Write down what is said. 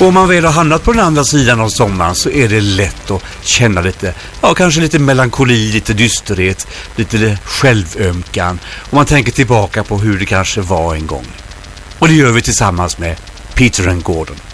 Och om man väl har hamnat på den andra sidan av sommaren så är det lätt att känna lite, kanske lite melankoli, lite dysterhet, lite självömkan. Och man tänker tillbaka på hur det kanske var en gång. Och det gör vi tillsammans med Peter and Gordon.